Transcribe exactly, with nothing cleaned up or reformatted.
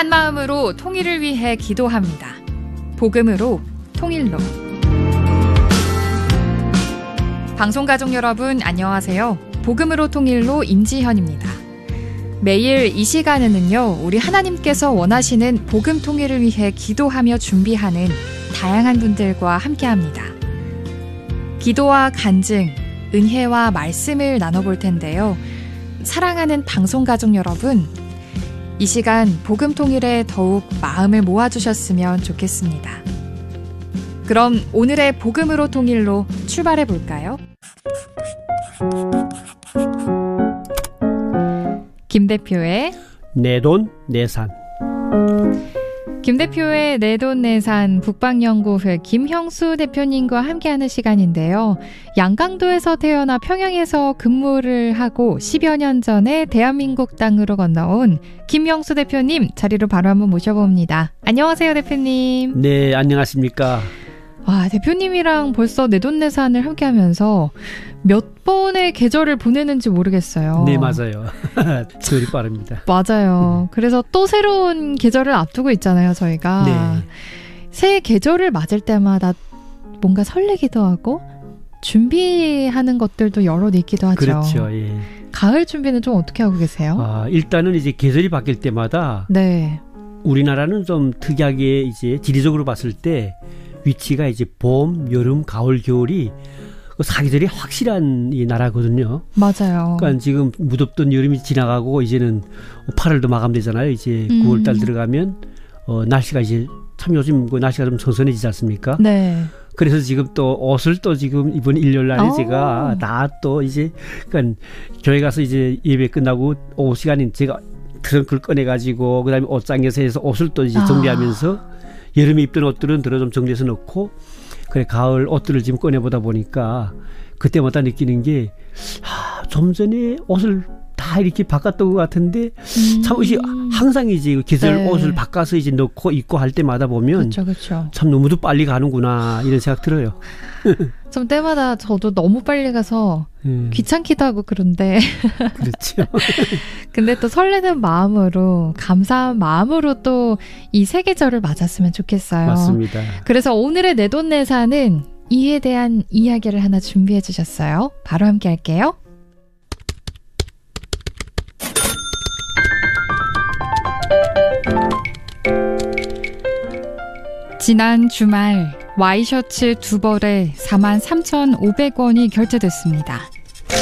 한마음으로 통일을 위해 기도합니다. 복음으로 통일로. 방송가족 여러분 안녕하세요. 복음으로 통일로 임지현입니다. 매일 이 시간에는요, 우리 하나님께서 원하시는 복음 통일을 위해 기도하며 준비하는 다양한 분들과 함께합니다. 기도와 간증, 은혜와 말씀을 나눠볼 텐데요. 사랑하는 방송가족 여러분, 이 시간 복음 통일에 더욱 마음을 모아주셨으면 좋겠습니다. 그럼 오늘의 복음으로 통일로 출발해 볼까요? 김 대표의 내돈내산. 김 대표의 내돈내산 북방연구회 김형수 대표님과 함께하는 시간인데요. 양강도에서 태어나 평양에서 근무를 하고 십여 년 전에 대한민국 땅으로 건너온 김형수 대표님 자리로 바로 한번 모셔봅니다. 안녕하세요, 대표님. 네, 안녕하십니까. 와, 대표님이랑 벌써 내돈내산을 함께하면서 몇 번의 계절을 보내는지 모르겠어요. 네, 맞아요. 세월이 빠릅니다. 맞아요. 그래서 또 새로운 계절을 앞두고 있잖아요, 저희가. 네. 새 계절을 맞을 때마다 뭔가 설레기도 하고 준비하는 것들도 여럿 있기도 하죠. 그렇죠. 예. 가을 준비는 좀 어떻게 하고 계세요? 아, 일단은 이제 계절이 바뀔 때마다 네. 우리나라는 좀 특이하게 이제 지리적으로 봤을 때 위치가 이제 봄, 여름, 가을, 겨울이 사계절이 확실한 이 나라거든요. 맞아요. 그러니까 지금 무덥던 여름이 지나가고 이제는 팔월도 마감되잖아요. 이제 음. 구월달 들어가면 어, 날씨가 이제 참 요즘 그 날씨가 좀 선선해지지 않습니까? 네. 그래서 지금 또 옷을 또 지금 이번 일요일 날에 오. 제가 다 또 이제 그러니까 교회 가서 이제 예배 끝나고 오후 시간에 제가 트렁크를 꺼내가지고 그다음에 옷장에서 해서 옷을 또 이제 정리하면서 아. 여름에 입던 옷들은 들어 좀 정리해서 넣고 그래 가을 옷들을 지금 꺼내보다 보니까 그때마다 느끼는 게 아, 좀 전에 옷을 다 이렇게 바꿨던 것 같은데 음. 참 이제 항상 이제 계절 네. 옷을 바꿔서 이제 넣고 입고 할 때마다 보면 그쵸, 그쵸. 참 너무도 빨리 가는구나 이런 생각 들어요. 좀 때마다 저도 너무 빨리 가서 음. 귀찮기도 하고 그런데 그렇죠. 근데 또 설레는 마음으로 감사한 마음으로 또 이 세 계절을 맞았으면 좋겠어요. 맞습니다. 그래서 오늘의 내돈내산은 이에 대한 이야기를 하나 준비해 주셨어요. 바로 함께 할게요. 지난 주말 와이셔츠 두 벌에 사만 삼천오백 원이 결제됐습니다.